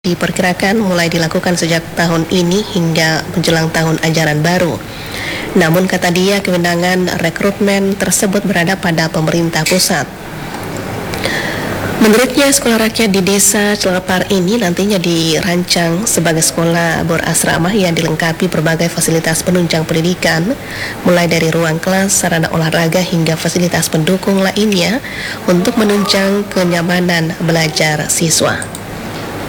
diperkirakan mulai dilakukan sejak tahun ini hingga menjelang tahun ajaran baru. Namun kata dia, kewenangan rekrutmen tersebut berada pada pemerintah pusat. Menurutnya, sekolah rakyat di desa Celapar ini nantinya dirancang sebagai sekolah berasrama yang dilengkapi berbagai fasilitas penunjang pendidikan, mulai dari ruang kelas, sarana olahraga hingga fasilitas pendukung lainnya untuk menunjang kenyamanan belajar siswa.